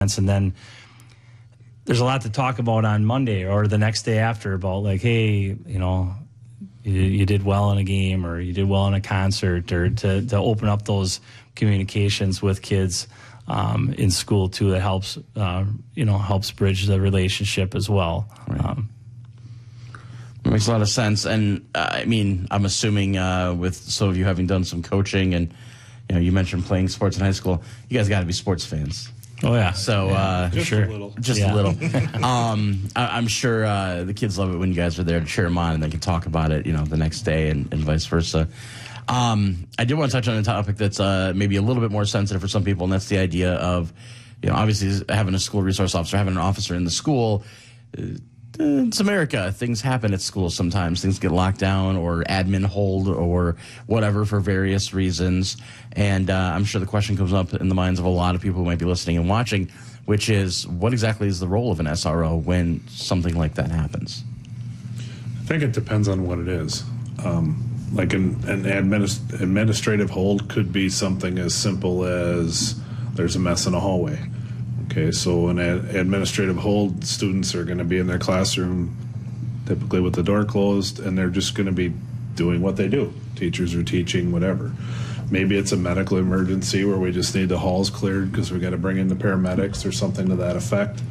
And then there's a lot to talk about on Monday or the next day after about like, hey, you did well in a game or you did well in a concert, or to open up those communications with kids in school too. That helps, helps bridge the relationship as well. Right. Makes a lot of sense. And I'm assuming with some of you having done some coaching and, you mentioned playing sports in high school, you guys got to be sports fans. Oh, yeah. So, just sure. a little. Just a little. I'm sure the kids love it when you guys are there to cheer them on and they can talk about it, the next day and vice versa. I did want to touch on a topic that's maybe a little bit more sensitive for some people, and that's the idea of, obviously having a school resource officer, having an officer in the school. It's America. Things happen at school sometimes. Things get locked down or admin hold or whatever for various reasons. And I'm sure the question comes up in the minds of a lot of people who might be listening and watching, which is, what exactly is the role of an SRO when something like that happens? I think it depends on what it is. Like an administrative hold could be something as simple as there's a mess in a hallway. Okay, so an administrative hold, students are going to be in their classroom typically with the door closed, and they're just going to be doing what they do. Teachers are teaching, whatever. Maybe it's a medical emergency where we just need the halls cleared because we got to bring in the paramedics or something to that effect.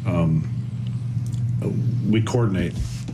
We coordinate.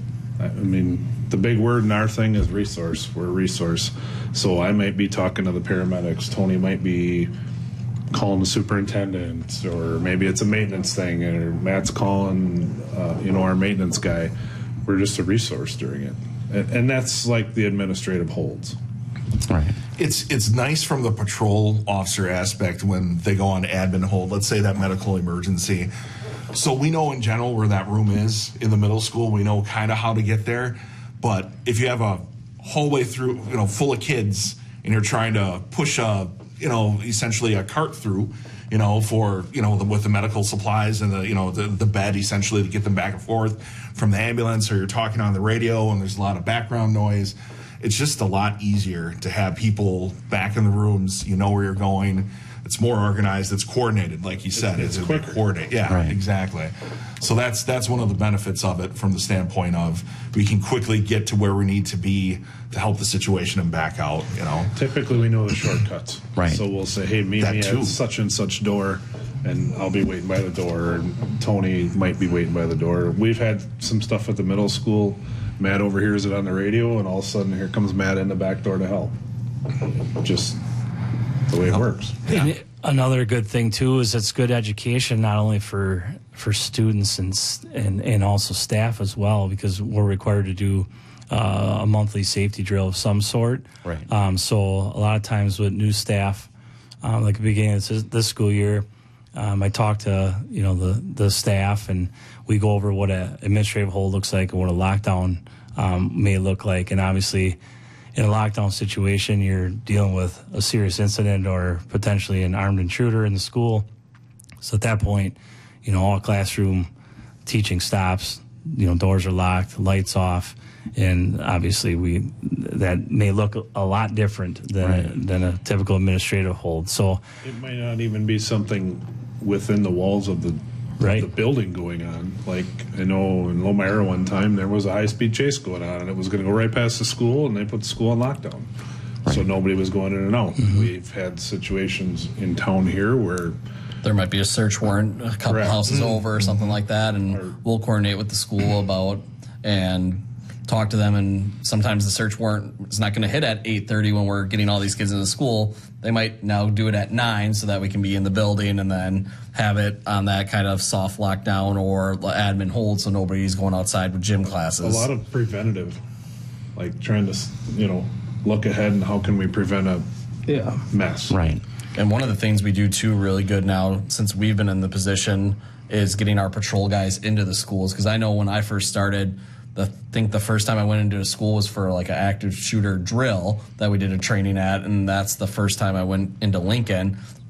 The big word in our thing is resource. We're a resource. So I might be talking to the paramedics. Tony might be calling the superintendent, or maybe it's a maintenance thing, or Matt's calling, our maintenance guy. We're just a resource during it. And that's like the administrative holds. Right. It's nice from the patrol officer aspect when they go on admin hold, let's say that medical emergency. So we know in general where that room is in the middle school. We know kind of how to get there. But if you have a hallway through, full of kids, and you're trying to push essentially a cart through, for, with the medical supplies and the bed essentially to get them back and forth from the ambulance, or you're talking on the radio and there's a lot of background noise. It's just a lot easier to have people back in the rooms, where you're going. It's more organized. It's coordinated, like you said. It's quicker. Coordinate. Yeah, right. Exactly. So that's one of the benefits of it from the standpoint of we can quickly get to where we need to be to help the situation and back out, Typically, we know the shortcuts. Right. So we'll say, hey, meet me at such and such door, and I'll be waiting by the door, and Tony might be waiting by the door. We've had some stuff at the middle school. Matt overhears it on the radio, and all of a sudden, here comes Matt in the back door to help. Just the way it works. Yeah. And another good thing too is it's good education, not only for students and also staff as well, because we're required to do a monthly safety drill of some sort. Right. So a lot of times with new staff, like the beginning of this school year, I talk to the staff, and we go over what an administrative hold looks like and what a lockdown may look like. And obviously, in a lockdown situation, you're dealing with a serious incident or potentially an armed intruder in the school. So at that point, all classroom teaching stops. Doors are locked, lights off, and obviously that may look a lot different than a typical administrative hold. So it might not even be something within the walls of the building going on. Like, I know in Lomera one time there was a high-speed chase going on, and it was going to go right past the school, and they put the school on lockdown. Right. So nobody was going in and out. Mm-hmm. We've had situations in town here where there might be a search warrant a couple houses over or something like that, and we'll coordinate with the school about and talk to them. And sometimes the search warrant is not going to hit at 8:30 when we're getting all these kids into school. They might now do it at 9 so that we can be in the building and then have it on that kind of soft lockdown or admin hold so nobody's going outside with gym classes. A lot of preventative, like trying to, look ahead and how can we prevent a mess. Right. And one of the things we do, too, really good now, since we've been in the position, is getting our patrol guys into the schools. Because I know when I first started, I think the first time I went into a school was for like an active shooter drill that we did a training at, and that's the first time I went into Lincoln.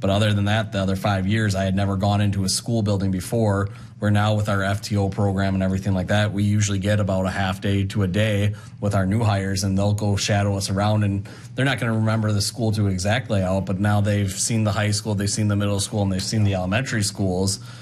But other than that, the other 5 years, I had never gone into a school building before, where now with our FTO program and everything like that, we usually get about a half day to a day with our new hires, and they'll go shadow us around, and they're not going to remember the school to exact layout, but now they've seen the high school, they've seen the middle school, and they've seen the elementary schools.